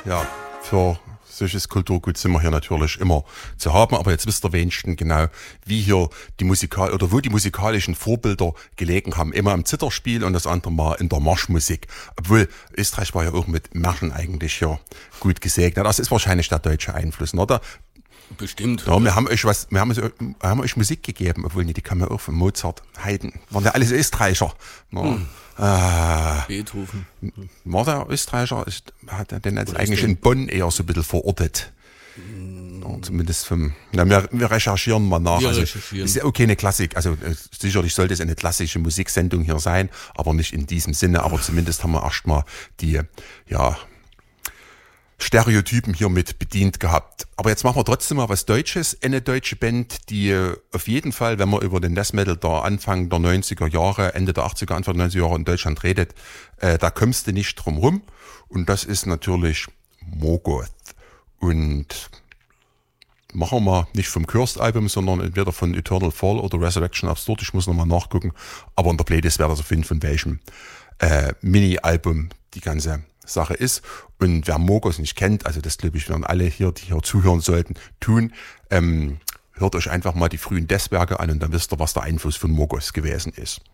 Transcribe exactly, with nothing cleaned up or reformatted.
Ja, für solches Kulturgut sind wir hier natürlich immer zu haben, aber jetzt wisst ihr wenigstens genau, wie hier die Musikal oder wo die musikalischen Vorbilder gelegen haben. Immer im Zitherspiel und das andere Mal in der Marschmusik. Obwohl Österreich war ja auch mit Märchen eigentlich ja gut gesegnet. Das ist wahrscheinlich der deutsche Einfluss, oder? Bestimmt. Ja, wir haben euch was, wir haben, euch, wir haben euch Musik gegeben, obwohl die kamen ja auch von Mozart, Haydn, waren ja alles Österreicher. Ja. Hm. Äh, Beethoven. War der Österreicher, ist, hat er denn Oder eigentlich ist der- in Bonn eher so ein bisschen verortet? Ja, zumindest vom, na, wir, wir recherchieren mal nach. Wir also, recherchieren. ist ja okay, eine Klassik, also äh, sicherlich sollte es eine klassische Musiksendung hier sein, aber nicht in diesem Sinne, aber zumindest haben wir erstmal die, ja, Stereotypen hier mit bedient gehabt. Aber jetzt machen wir trotzdem mal was Deutsches. Eine deutsche Band, die äh, auf jeden Fall, wenn man über den Death Metal der Anfang der neunziger Jahre, Ende der achtziger, Anfang der neunziger Jahre in Deutschland redet, äh, da kommst du nicht drum rum. Und das ist natürlich Morgoth. Und machen wir mal nicht vom Cursed-Album, sondern entweder von Eternal Fall oder Resurrection Absurd. Ich muss nochmal nachgucken. Aber in der Playlist wäre das auf jeden Fall von welchem äh, Mini-Album die ganze Sache ist. Und wer Morgoth nicht kennt, also das glaube ich werden alle hier, die hier zuhören sollten, tun, ähm, hört euch einfach mal die frühen Death-Werke an und dann wisst ihr, was der Einfluss von Morgoth gewesen ist.